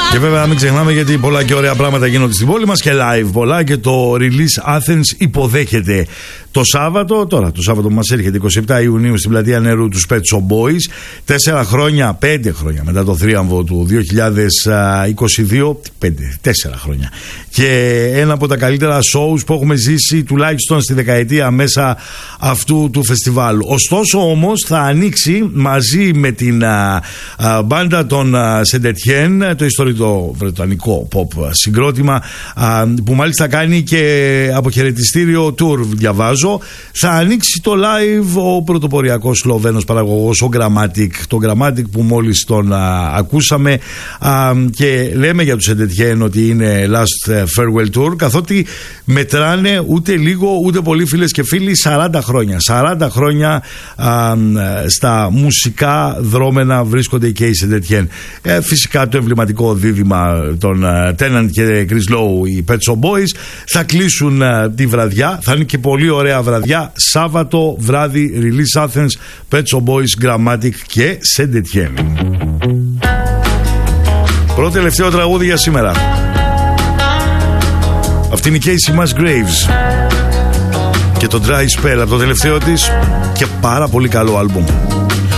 Και βέβαια μην ξεχνάμε, γιατί πολλά και ωραία πράγματα γίνονται στην πόλη μας και live πολλά, και το Release Athens υποδέχεται το Σάββατο, τώρα το Σάββατο που μας έρχεται 27 Ιουνίου στην Πλατεία Νερού τους Pet Shop Boys. 5 χρόνια μετά το θρίαμβο του 2022, 4 χρόνια, και ένα από τα καλύτερα shows που έχουμε ζήσει τουλάχιστον στη δεκαετία μέσα αυτού του φεστιβάλ. Ωστόσο όμως θα ανοίξει μαζί με την μπάντα των Σεντετιέν, το ιστορικό βρετανικό pop συγκρότημα, που μάλιστα κάνει και αποχαιρετιστήριο tour, διαβάζω. Θα ανοίξει το live ο πρωτοποριακός Σλοβαίνος παραγωγός, ο Grammatic, το Grammatic που μόλις τον ακούσαμε, και λέμε για τους Σεντετιέν ότι είναι last farewell tour, καθότι μετράνε ούτε λίγο ούτε πολύ, φίλες και φίλοι, 40 χρόνια στα μουσικά δρόμενα βρίσκονται και οι Σεντετιέν. Φυσικά το εμβληματικό δίδυμα των Tennant και Chris Lowe, οι Pet Shop Boys, θα κλείσουν τη βραδιά. Θα είναι και πολύ ωραία βραδιά, Σάββατο βράδυ, Release Athens, Pet Shop Boys, Grammatic και Σεντετιέν. Πρώτο τελευταίο τραγούδι για σήμερα. Αυτή είναι η Casey Musgraves και το Dry Spell από το τελευταίο της και πάρα πολύ καλό άλμπουμ.